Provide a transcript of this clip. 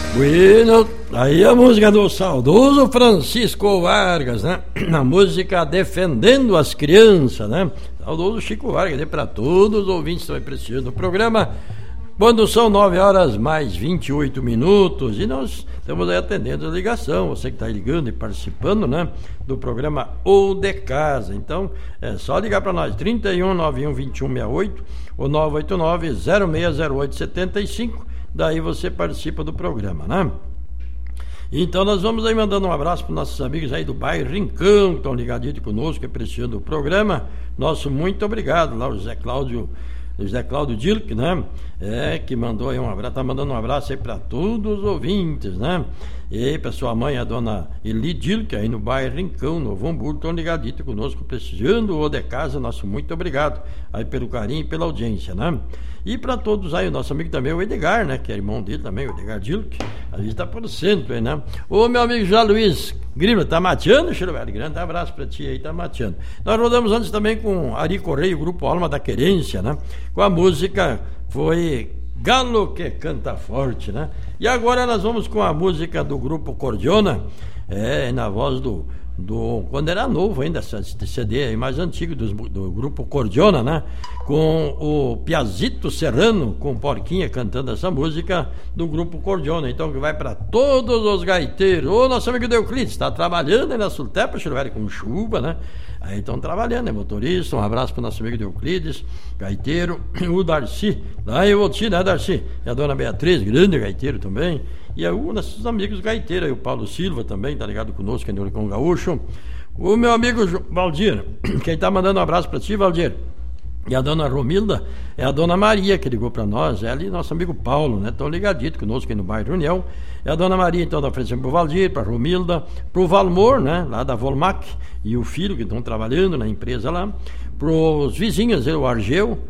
Bueno, aí a música do saudoso Francisco Vargas, né? A música Defendendo as Crianças, né? Saudoso Chico Vargas, para todos os ouvintes que estão apreciando o programa. Quando são 9 horas mais 28 minutos e nós estamos aí atendendo a ligação, você que está ligando e participando, né, do programa O de Casa. Então é só ligar para nós, 31 91 21 68 ou 989 0608 75, daí você participa do programa, né? Então nós vamos aí mandando um abraço para nossos amigos aí do bairro Rincão, que estão ligadinhos conosco, apreciando o programa. Nosso muito obrigado lá, o José Cláudio Dilk, né? Que mandou aí um abraço, tá mandando um abraço aí para todos os ouvintes, né? E para sua mãe, a dona Eli Dilk, aí no bairro Rincão, Novo Hamburgo, estão ligadinhos conosco, prestigiando o de Casa. Nosso muito obrigado aí pelo carinho e pela audiência, né? E para todos aí, o nosso amigo também, o Edgar, né? Que é irmão dele também, o Edgar Dilk. A gente tá por centro aí, né? Ô, meu amigo José Luiz Grima, tá mateando, Cheiro Velho? Grande abraço pra ti aí, tá mateando. Nós rodamos antes também com Ari Correia, o grupo Alma da Querência, né? Com a música foi Galo que Canta Forte, né? E agora nós vamos com a música do grupo Cordiona, na voz do quando era novo ainda, esse CD aí mais antigo do grupo Cordiona, né? Com o Piazito Serrano, com Porquinha cantando essa música do grupo Cordiona. Então que vai para todos os gaiteiros. Ô, nosso amigo Deuclides, está trabalhando aí na Sultepa, com chuva, né? Aí estão trabalhando, é motorista. Um abraço para o nosso amigo Deuclides, gaiteiro. O Darcy, lá em Voti, né, Darcy? E a dona Beatriz, grande gaiteiro também. E um desses amigos gaiteiros aí, o Paulo Silva também, tá ligado conosco, que é do Gaúcho. O meu amigo Valdir, quem tá mandando um abraço para ti, Valdir. E a dona Romilda é a dona Maria que ligou para nós, ela e nosso amigo Paulo, né? Estão ligadito conosco aqui no bairro União. É a dona Maria, então, da frente pro Valdir, para Romilda, pro Valmor, né? Lá da Volmac, e o filho que estão trabalhando na empresa lá. Pros vizinhos, o Argeu,